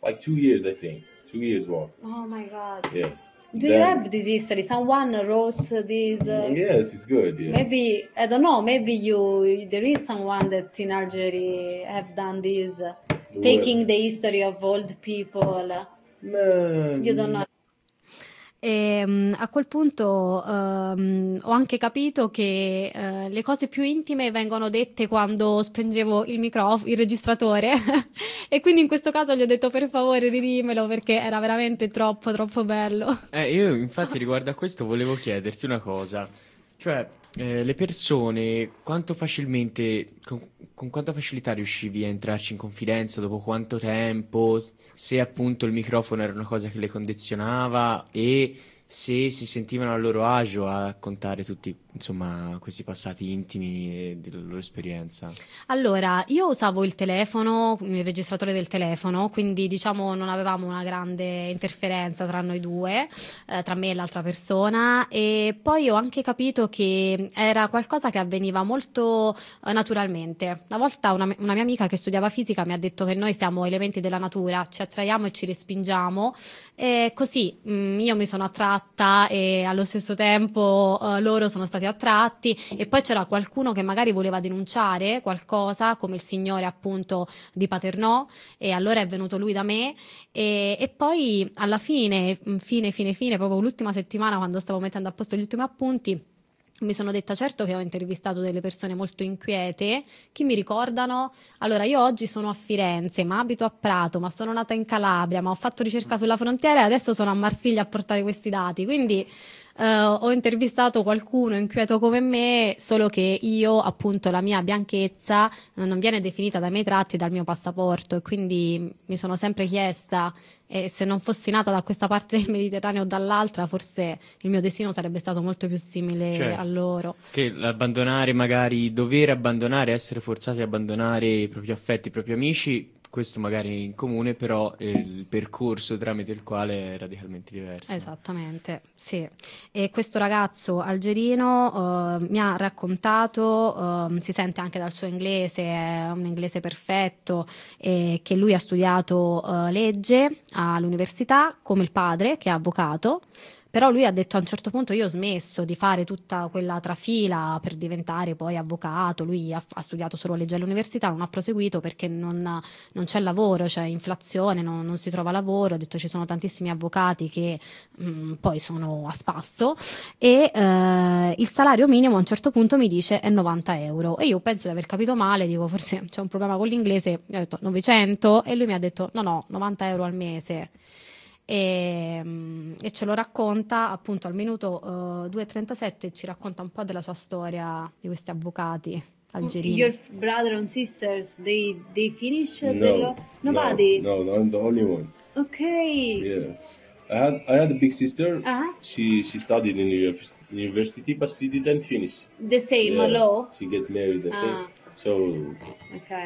like 2 years, I think. 2 years war. Oh my God. Yes. Do you have this history? Someone wrote this? Yes, it's good. Yeah. Maybe, I don't know, maybe there is someone that in Algeria have done this, taking the history of old people. No. You don't know. E a quel punto ho anche capito che le cose più intime vengono dette quando spengevo il registratore e quindi in questo caso gli ho detto per favore ridimelo perché era veramente troppo bello. Io infatti riguardo a questo volevo chiederti una cosa, cioè le persone quanto facilmente, con quanta facilità riuscivi a entrarci in confidenza, dopo quanto tempo, se appunto il microfono era una cosa che le condizionava e se si sentivano a loro agio a raccontare tutti, insomma, questi passati intimi della loro esperienza. Allora, io usavo il telefono, il registratore del telefono, quindi diciamo non avevamo una grande interferenza tra noi due, tra me e l'altra persona, e poi ho anche capito che era qualcosa che avveniva molto naturalmente. Una volta una mia amica che studiava fisica mi ha detto che noi siamo elementi della natura, ci attraiamo e ci respingiamo, e così io mi sono attratta e allo stesso tempo loro sono stati attratti, e poi c'era qualcuno che magari voleva denunciare qualcosa, come il signore appunto di Paternò, e allora è venuto lui da me e poi alla fine, proprio l'ultima settimana, quando stavo mettendo a posto gli ultimi appunti, mi sono detta certo che ho intervistato delle persone molto inquiete, chi mi ricordano? Allora io oggi sono a Firenze, ma abito a Prato, ma sono nata in Calabria, ma ho fatto ricerca sulla frontiera e adesso sono a Marsiglia a portare questi dati, quindi ho intervistato qualcuno inquieto come me, solo che io appunto la mia bianchezza non viene definita dai miei tratti e dal mio passaporto, e quindi mi sono sempre chiesta se non fossi nata da questa parte del Mediterraneo o dall'altra, forse il mio destino sarebbe stato molto più simile a loro. Che l'abbandonare, magari dover abbandonare, essere forzati ad abbandonare i propri affetti, i propri amici, questo magari in comune, però il percorso tramite il quale è radicalmente diverso. Esattamente, sì. E questo ragazzo algerino mi ha raccontato, si sente anche dal suo inglese, è un inglese perfetto, che lui ha studiato legge all'università come il padre, che è avvocato. Però lui ha detto a un certo punto io ho smesso di fare tutta quella trafila per diventare poi avvocato, lui ha studiato solo legge all'università, non ha proseguito perché non c'è lavoro, c'è inflazione, non si trova lavoro, ha detto ci sono tantissimi avvocati che poi sono a spasso e il salario minimo a un certo punto mi dice è 90 euro e io penso di aver capito male, dico forse c'è un problema con l'inglese, gli ho detto 900 e lui mi ha detto no, 90 euro al mese. E ce lo racconta appunto al minuto 2:37, ci racconta un po' della sua storia di questi avvocati algerini. Your brother and sisters, they finished nobody? No, I'm the only one. Okay. Yeah. I had a big sister. She studied in university, but she didn't finish. The same law? She gets married, I think. So. Okay.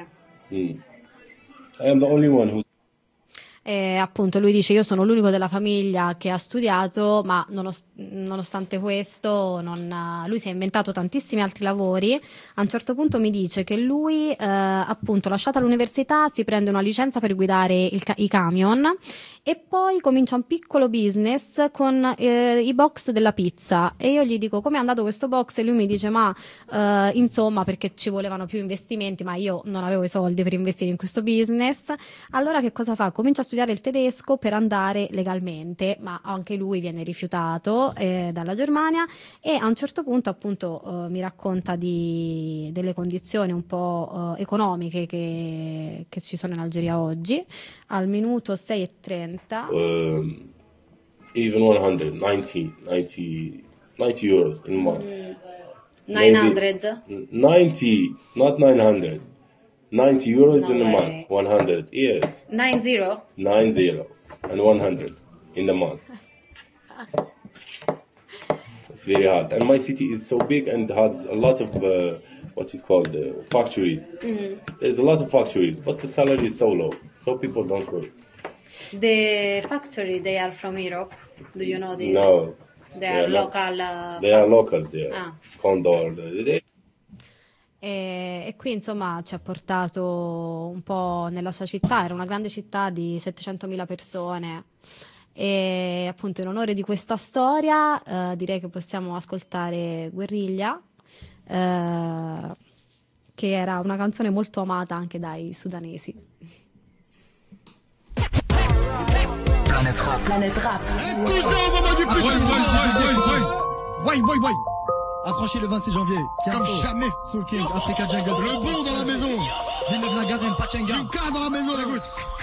I am the only one who. Appunto lui dice io sono l'unico della famiglia che ha studiato, ma nonostante questo lui si è inventato tantissimi altri lavori. A un certo punto mi dice che lui appunto lasciata l'università si prende una licenza per guidare i camion e poi comincia un piccolo business con i box della pizza, e io gli dico come è andato questo box e lui mi dice ma insomma, perché ci volevano più investimenti, ma io non avevo i soldi per investire in questo business. Allora che cosa fa? Comincia a studiare il tedesco per andare legalmente, ma anche lui viene rifiutato dalla Germania, e a un certo punto appunto mi racconta delle condizioni un po' economiche che ci sono in Algeria oggi. Al minuto 6:30 even 90 euros in a month. 900? 90, not 900. 90 euros in a month. 100, yes. 90? 90 and 100 in the month. It's very hard. And my city is so big and has a lot of, factories. There's a lot of factories, but the salary is so low, so people don't work. The factory, they are from Europe. Do you know this? No. They are local. They are locals, yeah. Condor. E qui insomma ci ha portato un po' nella sua città, era una grande città di 700.000 persone. E appunto in onore di questa storia direi che possiamo ascoltare Guerriglia, che era una canzone molto amata anche dai sudanesi. Planète Rap. Planète Rap. Why. Affranchi le 26 janvier. Comme jamais. Soul King, Africa Jungle. Le bon dans la maison. Villeneuve la Garenne, Pachenga. Juka dans la maison, écoute.